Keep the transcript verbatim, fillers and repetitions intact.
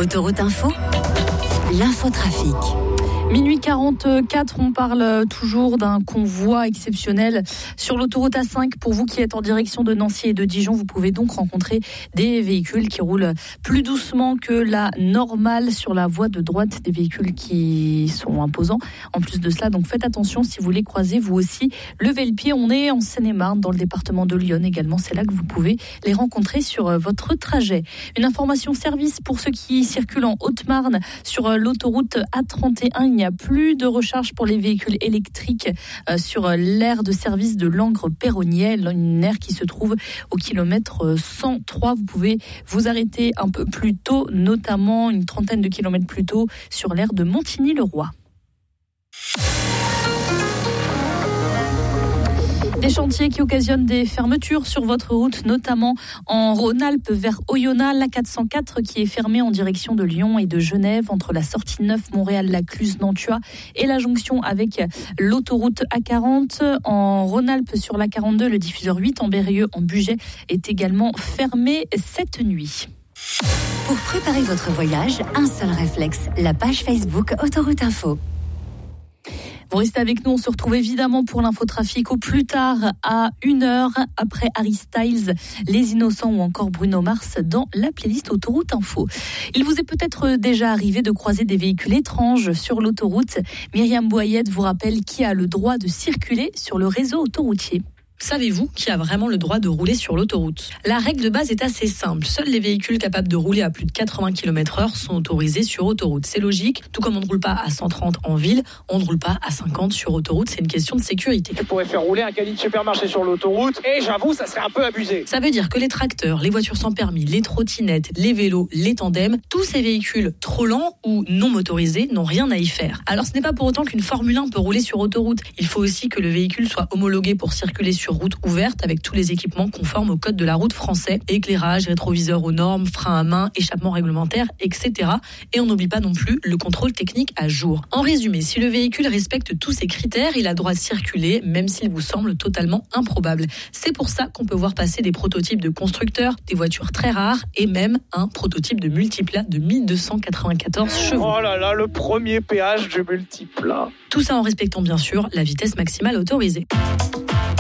Autoroute Info, l'infotrafic. Minuit quarante-quatre, on parle toujours d'un convoi exceptionnel sur l'autoroute A cinq. Pour vous qui êtes en direction de Nancy et de Dijon, vous pouvez donc rencontrer des véhicules qui roulent plus doucement que la normale sur la voie de droite, des véhicules qui sont imposants. En plus de cela, donc faites attention si vous les croisez, vous aussi, levez le pied. On est en Seine-et-Marne, dans le département de Lyon également. C'est là que vous pouvez les rencontrer sur votre trajet. Une information service pour ceux qui circulent en Haute-Marne sur l'autoroute A trente et un. Il n'y a plus de recharge pour les véhicules électriques euh, sur l'aire de service de Langres-Perronnier, une aire qui se trouve au kilomètre cent trois. Vous pouvez vous arrêter un peu plus tôt, notamment une trentaine de kilomètres plus tôt sur l'aire de Montigny-le-Roi. Des chantiers qui occasionnent des fermetures sur votre route, notamment en Rhône-Alpes vers Oyonnax, l'A quatre cent quatre qui est fermée en direction de Lyon et de Genève entre la sortie neuf Montréal-Lacluse-Nantua et la jonction avec l'autoroute A quarante. En Rhône-Alpes sur l'A quarante-deux, le diffuseur huit en Berrieux en Bugey est également fermé cette nuit. Pour préparer votre voyage, un seul réflexe, la page Facebook Autoroute Info. Vous restez avec nous, on se retrouve évidemment pour l'infotrafic au plus tard à une heure après Harry Styles, Les Innocents ou encore Bruno Mars dans la playlist Autoroute Info. Il vous est peut-être déjà arrivé de croiser des véhicules étranges sur l'autoroute. Myriam Boyette vous rappelle qui a le droit de circuler sur le réseau autoroutier. Savez-vous qui a vraiment le droit de rouler sur l'autoroute ? La règle de base est assez simple. Seuls les véhicules capables de rouler à plus de quatre-vingts kilomètres heure sont autorisés sur autoroute. C'est logique. Tout comme on ne roule pas à cent trente en ville, on ne roule pas à cinquante sur autoroute. C'est une question de sécurité. Tu pourrais faire rouler un caddie de supermarché sur l'autoroute et j'avoue, ça serait un peu abusé. Ça veut dire que les tracteurs, les voitures sans permis, les trottinettes, les vélos, les tandems, tous ces véhicules trop lents ou non motorisés n'ont rien à y faire. Alors ce n'est pas pour autant qu'une Formule un peut rouler sur autoroute. Il faut aussi que le véhicule soit homologué pour circuler sur route ouverte avec tous les équipements conformes au code de la route français, éclairage, rétroviseur aux normes, frein à main, échappement réglementaire, et cetera. Et on n'oublie pas non plus le contrôle technique à jour. En résumé, si le véhicule respecte tous ces critères, il a droit de circuler, même s'il vous semble totalement improbable. C'est pour ça qu'on peut voir passer des prototypes de constructeurs, des voitures très rares et même un prototype de multiplat de mille deux cent quatre-vingt-quatorze chevaux. Oh là là, le premier péage du multiplat. Tout ça en respectant bien sûr la vitesse maximale autorisée.